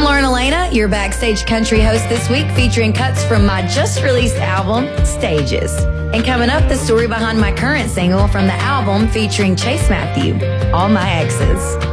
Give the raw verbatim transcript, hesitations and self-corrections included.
I'm Lauren Elena, your backstage country host this week, featuring cuts from my just released album, Stages. And coming up, the story behind my current single from the album featuring Chase Matthew, All My Exes.